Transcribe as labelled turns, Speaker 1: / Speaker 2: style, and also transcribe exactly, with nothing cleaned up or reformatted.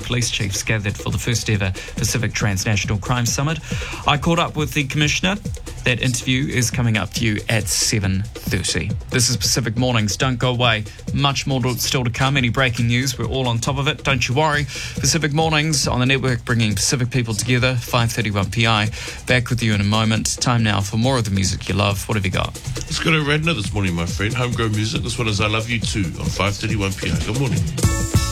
Speaker 1: police chiefs gathered for the first ever Pacific Transnational Crime Summit. I caught up with the Commissioner. That interview is coming up to you at seven thirty. This is Pacific Mornings. Don't go away. Much more still to come. Any breaking news, we're all on top of it. Don't you worry. Pacific Mornings on the network, bringing Pacific people together. five thirty-one P I. Back with you in a moment. Time now for more of the music you love. What have you got?
Speaker 2: Let's go to Radnor this morning, my friend. Homegrown music. This one is I Love You Too on five thirty-one P I. Good morning.